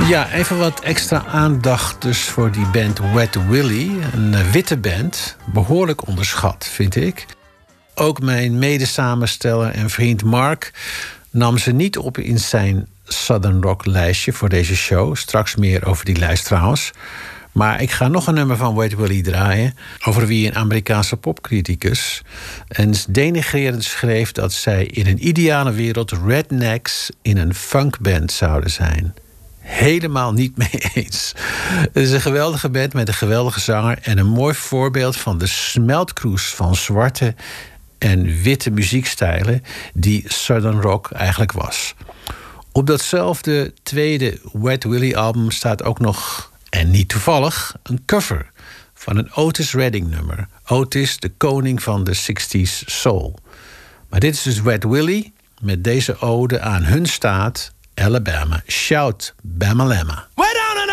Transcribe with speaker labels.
Speaker 1: Ja, even wat extra aandacht dus voor die band Wet Willie. Een witte band, behoorlijk onderschat, vind ik. Ook mijn medesamensteller en vriend Mark nam ze niet op in zijn Southern Rock lijstje voor deze show. Straks meer over die lijst trouwens. Maar ik ga nog een nummer van Wet Willie draaien, over wie een Amerikaanse popcriticus eens denigrerend schreef dat zij in een ideale wereld rednecks in een funkband zouden zijn. Helemaal niet mee eens. Het is een geweldige band met een geweldige zanger en een mooi voorbeeld van de smeltkroes van zwarte en witte muziekstijlen die Southern Rock eigenlijk was. Op datzelfde tweede Wet Willie album staat ook nog, en niet toevallig, een cover van een Otis Redding nummer. Otis, de koning van de 60s soul. Maar dit is dus Wet Willie met deze ode aan hun staat Alabama. Shout, Bamalama.